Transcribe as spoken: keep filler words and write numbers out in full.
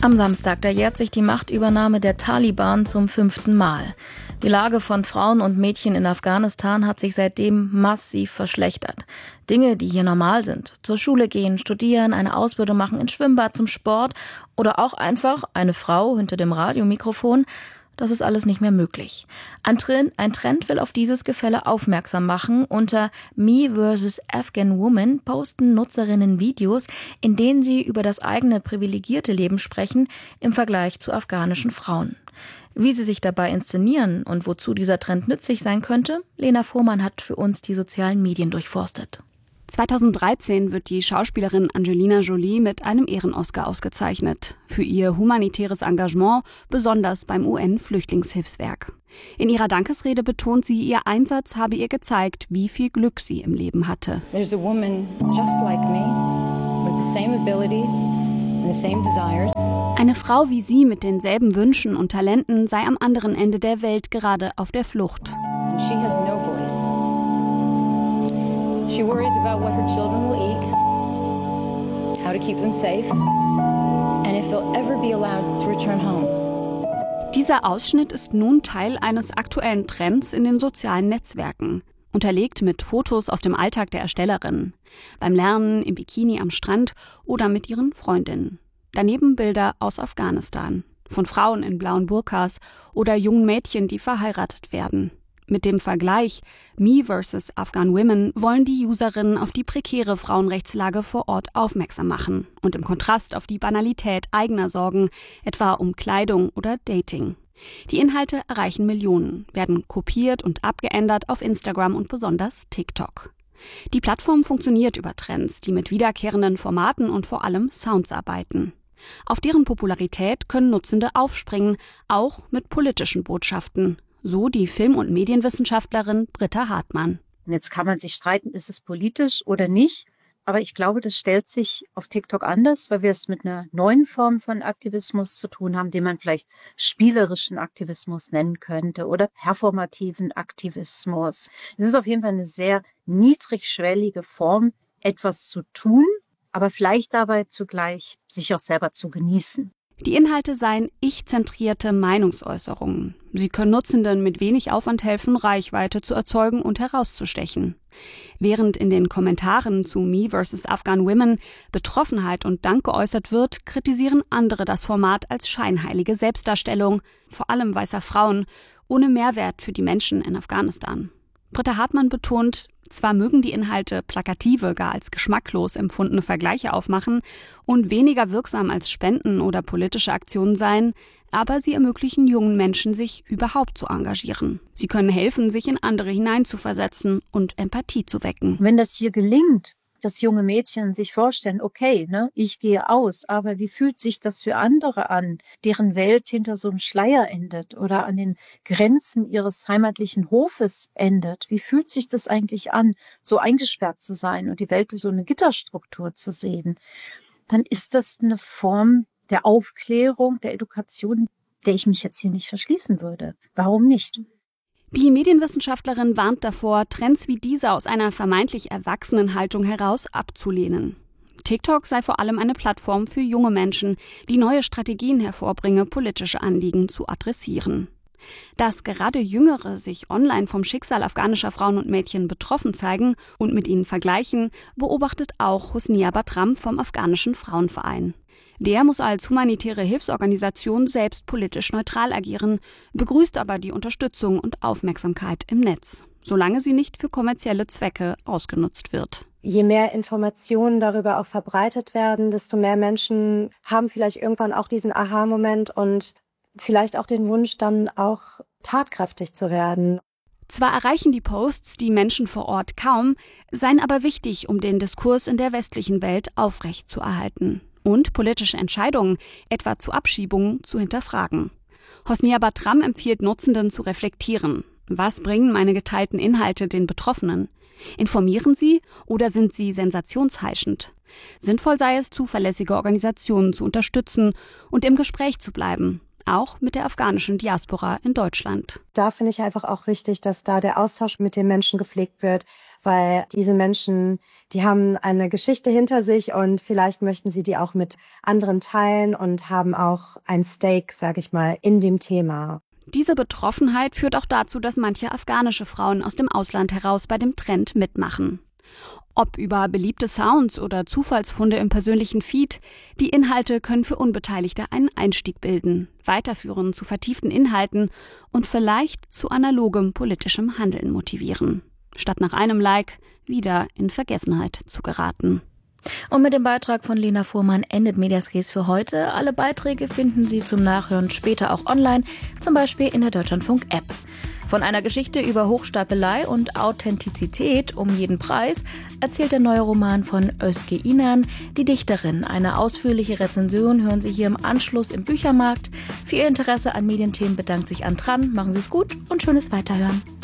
Am Samstag, da jährt sich die Machtübernahme der Taliban zum fünften Mal. Die Lage von Frauen und Mädchen in Afghanistan hat sich seitdem massiv verschlechtert. Dinge, die hier normal sind, zur Schule gehen, studieren, eine Ausbildung machen, ins Schwimmbad, zum Sport oder auch einfach eine Frau hinter dem Radiomikrofon, das ist alles nicht mehr möglich. Ein Trend, ein Trend will auf dieses Gefälle aufmerksam machen. Unter Me versus Afghan Woman posten Nutzerinnen Videos, in denen sie über das eigene privilegierte Leben sprechen im Vergleich zu afghanischen Frauen. Wie sie sich dabei inszenieren und wozu dieser Trend nützlich sein könnte, Lena Fuhrmann hat für uns die sozialen Medien durchforstet. zweitausenddreizehn wird die Schauspielerin Angelina Jolie mit einem Ehrenoscar ausgezeichnet. Für ihr humanitäres Engagement, besonders beim U N-Flüchtlingshilfswerk. In ihrer Dankesrede betont sie, ihr Einsatz habe ihr gezeigt, wie viel Glück sie im Leben hatte. There's a woman just like me, with the same abilities and the same desires. Eine Frau wie sie mit denselben Wünschen und Talenten sei am anderen Ende der Welt gerade auf der Flucht. And she has no voice. She worries about what her children will eat, how to keep them safe, and if they'll ever be allowed to return home. Dieser Ausschnitt ist nun Teil eines aktuellen Trends in den sozialen Netzwerken, unterlegt mit Fotos aus dem Alltag der Erstellerin, beim Lernen, im Bikini am Strand oder mit ihren Freundinnen. Daneben Bilder aus Afghanistan, von Frauen in blauen Burkas oder jungen Mädchen, die verheiratet werden. Mit dem Vergleich Me versus Afghan Women wollen die Userinnen auf die prekäre Frauenrechtslage vor Ort aufmerksam machen und im Kontrast auf die Banalität eigener Sorgen, etwa um Kleidung oder Dating. Die Inhalte erreichen Millionen, werden kopiert und abgeändert auf Instagram und besonders TikTok. Die Plattform funktioniert über Trends, die mit wiederkehrenden Formaten und vor allem Sounds arbeiten. Auf deren Popularität können Nutzende aufspringen, auch mit politischen Botschaften. So die Film- und Medienwissenschaftlerin Britta Hartmann. Jetzt kann man sich streiten, ist es politisch oder nicht. Aber ich glaube, das stellt sich auf TikTok anders, weil wir es mit einer neuen Form von Aktivismus zu tun haben, den man vielleicht spielerischen Aktivismus nennen könnte oder performativen Aktivismus. Es ist auf jeden Fall eine sehr niedrigschwellige Form, etwas zu tun, aber vielleicht dabei zugleich sich auch selber zu genießen. Die Inhalte seien ich-zentrierte Meinungsäußerungen. Sie können Nutzenden mit wenig Aufwand helfen, Reichweite zu erzeugen und herauszustechen. Während in den Kommentaren zu Me versus Afghan Women Betroffenheit und Dank geäußert wird, kritisieren andere das Format als scheinheilige Selbstdarstellung, vor allem weißer Frauen, ohne Mehrwert für die Menschen in Afghanistan. Britta Hartmann betont, zwar mögen die Inhalte plakative, gar als geschmacklos empfundene Vergleiche aufmachen und weniger wirksam als Spenden oder politische Aktionen sein, aber sie ermöglichen jungen Menschen, sich überhaupt zu engagieren. Sie können helfen, sich in andere hineinzuversetzen und Empathie zu wecken. Wenn das hier gelingt, dass junge Mädchen sich vorstellen, okay, ne, ich gehe aus, aber wie fühlt sich das für andere an, deren Welt hinter so einem Schleier endet oder an den Grenzen ihres heimatlichen Hofes endet? Wie fühlt sich das eigentlich an, so eingesperrt zu sein und die Welt durch so eine Gitterstruktur zu sehen? Dann ist das eine Form der Aufklärung, der Education, der ich mich jetzt hier nicht verschließen würde. Warum nicht? Die Medienwissenschaftlerin warnt davor, Trends wie diese aus einer vermeintlich erwachsenen Haltung heraus abzulehnen. TikTok sei vor allem eine Plattform für junge Menschen, die neue Strategien hervorbringe, politische Anliegen zu adressieren. Dass gerade Jüngere sich online vom Schicksal afghanischer Frauen und Mädchen betroffen zeigen und mit ihnen vergleichen, beobachtet auch Hosnia Batram vom afghanischen Frauenverein. Der muss als humanitäre Hilfsorganisation selbst politisch neutral agieren, begrüßt aber die Unterstützung und Aufmerksamkeit im Netz, solange sie nicht für kommerzielle Zwecke ausgenutzt wird. Je mehr Informationen darüber auch verbreitet werden, desto mehr Menschen haben vielleicht irgendwann auch diesen Aha-Moment und vielleicht auch den Wunsch, dann auch tatkräftig zu werden. Zwar erreichen die Posts die Menschen vor Ort kaum, seien aber wichtig, um den Diskurs in der westlichen Welt aufrechtzuerhalten und politische Entscheidungen, etwa zu Abschiebungen, zu hinterfragen. Hosnia Batram empfiehlt Nutzenden zu reflektieren. Was bringen meine geteilten Inhalte den Betroffenen? Informieren sie oder sind sie sensationsheischend? Sinnvoll sei es, zuverlässige Organisationen zu unterstützen und im Gespräch zu bleiben. auch mit der afghanischen Diaspora in Deutschland. Da finde ich einfach auch wichtig, dass da der Austausch mit den Menschen gepflegt wird, weil diese Menschen, die haben eine Geschichte hinter sich und vielleicht möchten sie die auch mit anderen teilen und haben auch ein Stake, sage ich mal, in dem Thema. Diese Betroffenheit führt auch dazu, dass manche afghanische Frauen aus dem Ausland heraus bei dem Trend mitmachen. Ob über beliebte Sounds oder Zufallsfunde im persönlichen Feed, die Inhalte können für Unbeteiligte einen Einstieg bilden, weiterführen zu vertieften Inhalten und vielleicht zu analogem politischem Handeln motivieren, statt nach einem Like wieder in Vergessenheit zu geraten. Und mit dem Beitrag von Lena Fuhrmann endet Medias Res für heute. Alle Beiträge finden Sie zum Nachhören später auch online, zum Beispiel in der Deutschlandfunk-App. Von einer Geschichte über Hochstapelei und Authentizität um jeden Preis erzählt der neue Roman von Özge Inan, Die Dichterin. Eine ausführliche Rezension hören Sie hier im Anschluss im Büchermarkt. Für Ihr Interesse an Medienthemen bedankt sich Antran. Machen Sie es gut und schönes Weiterhören.